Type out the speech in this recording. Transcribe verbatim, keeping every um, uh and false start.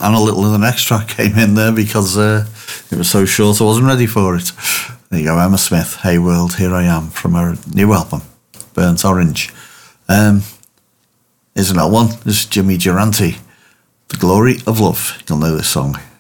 and a little of the next track came in there because uh, it was so short I wasn't ready for it. There you go, Emma Smith, Hey World, Here I Am, from her new album, Burnt Orange. Um, here's another one, this is Jimmy Durante, The Glory of Love. You'll know this song.